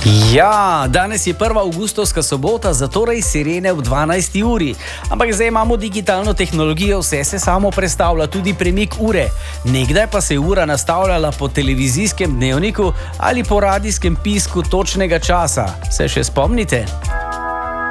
Ja, danes je 1. avgustovska sobota, zatorej sirene ob 12. uri. Ampak zdaj imamo digitalno tehnologijo, vse se samo prestavlja, tudi premik ure. Nekdaj pa se je ura nastavljala po televizijskem dnevniku ali po radijskem pisku točnega časa. Se še spomnite?